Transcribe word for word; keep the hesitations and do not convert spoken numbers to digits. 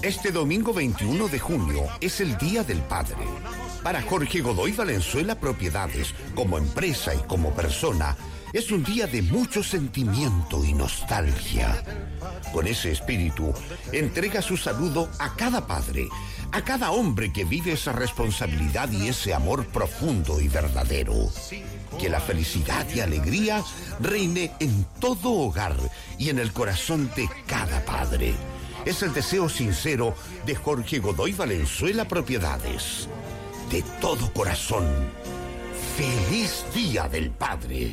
Este domingo veintiuno de junio es el Día del Padre. Para Jorge Godoy Valenzuela Propiedades, como empresa y como persona, es un día de mucho sentimiento y nostalgia. Con ese espíritu, entrega su saludo a cada padre, a cada hombre que vive esa responsabilidad y ese amor profundo y verdadero. Que la felicidad y alegría reine en todo hogar y en el corazón de cada padre. Es el deseo sincero de Jorge Godoy Valenzuela Propiedades. De todo corazón, ¡feliz Día del Padre!